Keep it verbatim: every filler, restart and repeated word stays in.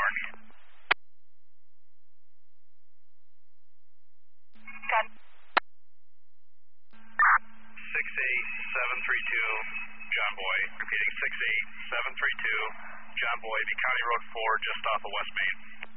Got six eight seven three two, John Boy. Repeating six eight seven three two, John Boy, the County Road four, just off of West Main.